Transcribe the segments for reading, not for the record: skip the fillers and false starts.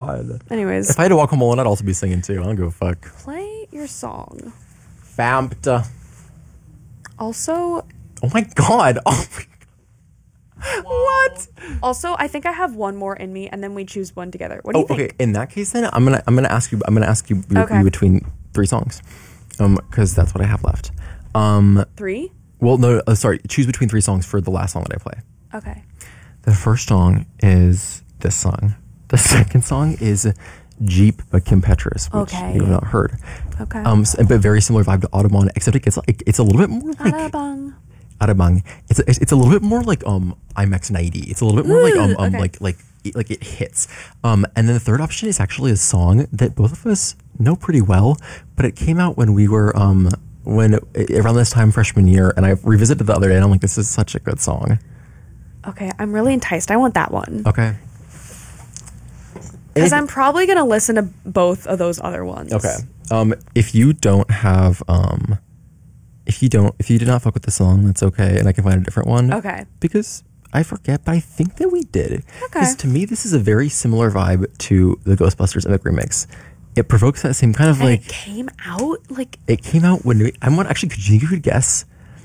God. Anyways. If I had to walk home alone, I'd also be singing too. I don't give a fuck. Play your song. Vamped. Also. Oh my God. Oh my God. What? Also, I think I have one more in me, and then we choose one together. What do you think? Okay. In that case, then I'm gonna ask you. Okay. Between 3 songs, because that's what I have left. 3? Well, no. Sorry. Choose between 3 songs for the last song that I play. Okay. The first song is this song. The second song is Jeep by Kim Petras, which you have not heard. Okay. But very similar vibe to Audubon, except it's a little bit more like Audubon. It's a little bit more like IMAX 90. It's a little bit more like it hits. And then the third option is actually a song that both of us know pretty well, but it came out when we were around this time freshman year, and I revisited the other day, and I'm like, this is such a good song. Okay, I'm really enticed. I want that one. Okay. Because I'm probably gonna listen to both of those other ones. Okay. If you don't have if you did not fuck with the song, that's okay, and I can find a different one. Okay. Because I forget, but I think that we did. Okay. Because to me, this is a very similar vibe to the Ghostbusters Epic Remix. It provokes that same kind of like. It came out like. It came out when I want actually. Could you guess?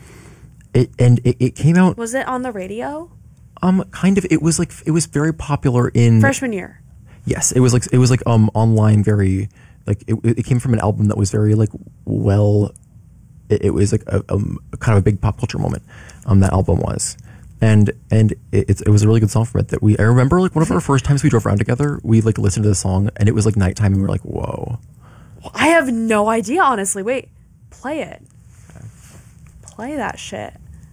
It came out. Was it on the radio? Kind of. It was very popular in freshman year. Yes, it was like online, very like it came from an album that was very like well. It was like a kind of a big pop culture moment. That album was, and it was a really good song from it. I remember like one of our first times we drove around together, we like listened to the song, and it was like nighttime, and we were like, whoa. I have no idea, honestly. Wait, play it. Okay. Play that shit.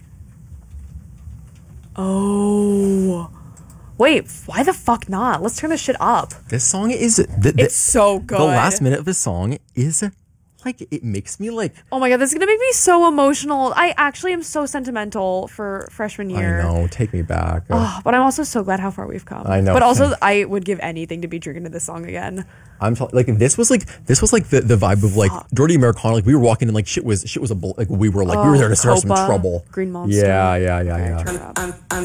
Oh. Wait, why the fuck not? Let's turn this shit up. This song is... it's so good. The last minute of the song is... like, it makes me like... Oh my God, this is going to make me so emotional. I actually am so sentimental for freshman year. I know, take me back. Oh, but I'm also so glad how far we've come. I know. But also, I would give anything to be drinking to this song again. This was like the vibe of like Jordy Americana. Like we were walking and like shit was we were there to stir some trouble. Green Monster. Yeah. Turn it up.